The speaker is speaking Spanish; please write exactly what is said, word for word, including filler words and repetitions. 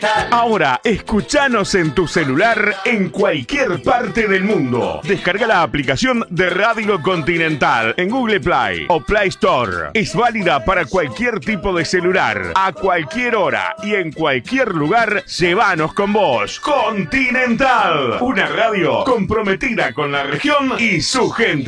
Continental. Ahora, escuchanos en tu celular en cualquier parte del mundo. Descarga la aplicación de Radio Continental en Google Play o Play Store. Es válida para cualquier tipo de celular, a cualquier hora y en cualquier lugar. Llévanos con vos. Continental, una radio comprometida con la región y su gente.